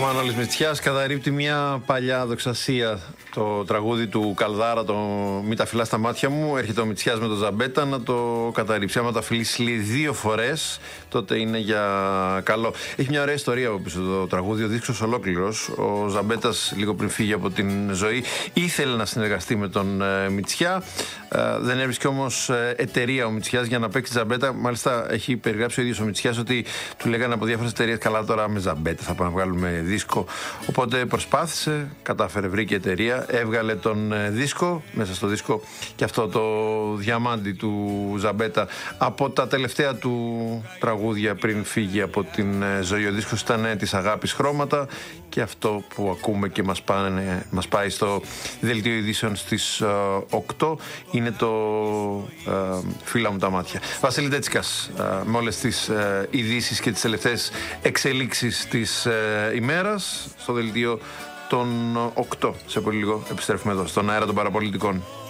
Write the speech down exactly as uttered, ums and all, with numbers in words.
Μανώλης Μητσιάς καταρρίπτει μια παλιά δοξασία. Το τραγούδι του Καλδάρα, το «Μη τα φυλά στα μάτια μου», έρχεται ο Μητσιάς με το Ζαμπέτα να το καταρρύψει. Άμα τα φιλήσει δύο φορές, τότε είναι για καλό. Έχει μια ωραία ιστορία από πίσω το τραγούδι, ο δίσκος ολόκληρος. Ο Ζαμπέτας, λίγο πριν φύγει από την ζωή, ήθελε να συνεργαστεί με τον ε, Μητσιά. Ε, δεν έβρισκε όμως ε, εταιρεία ο Μητσιάς για να παίξει Ζαμπέτα. Μάλιστα, έχει περιγράψει ο ίδιος ο Μητσιάς ότι του λέγανε από διάφορες εταιρείες, καλά, τώρα με Ζαμπέτα θα πάμε να βγάλουμε δίσκο. Οπότε προσπάθησε, κατάφερε, βρήκε εταιρεία, έβγαλε τον δίσκο, μέσα στο δίσκο και αυτό το διαμάντι του Ζαμπέτα από τα τελευταία του τραγούδια πριν φύγει από την ζωή. Ο δίσκος ήταν της αγάπης χρώματα και αυτό που ακούμε και μας, πάνε, μας πάει στο δελτίο ειδήσεων στις οκτώ είναι το uh, «Φύλλα μου τα μάτια». Βασίλη Τέτσικας uh, με όλες τις uh, ειδήσεις και τις τελευταίες εξελίξεις της uh, ημέρας στο δελτίο των οκτώ. Σε πολύ λίγο επιστρέφουμε εδώ στον αέρα των παραπολιτικών.